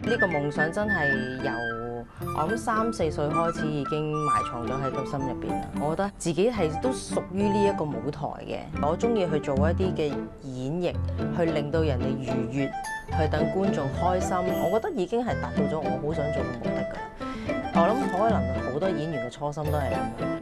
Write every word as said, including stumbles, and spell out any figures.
呢個夢想真係由我諗三四歲開始已經埋藏咗喺個心入邊啦。我覺得自己係都屬於呢一個舞台嘅，我中意去做一啲嘅演繹，去令到人哋愉悅，去等觀眾開心。我覺得已經係達到咗我好想做嘅目的㗎啦。我諗可能好多演員嘅初心都係咁樣。